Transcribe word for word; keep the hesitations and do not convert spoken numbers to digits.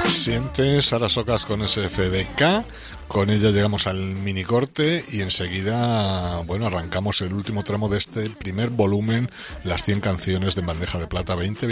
Siente Sara Socas con S F D K. Con ella llegamos al mini corte y enseguida, bueno, arrancamos el último tramo de este primer volumen, las cien canciones de Bandeja de Plata veinte